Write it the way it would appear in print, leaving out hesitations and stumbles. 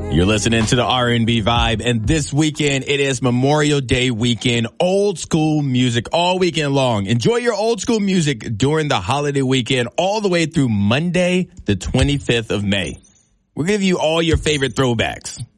You're listening to the R&B Vibe, and this weekend it is Memorial Day weekend, old school music all weekend long. Enjoy your old school music during the holiday weekend all the way through Monday, the 25th of May. We'll give you all your favorite throwbacks.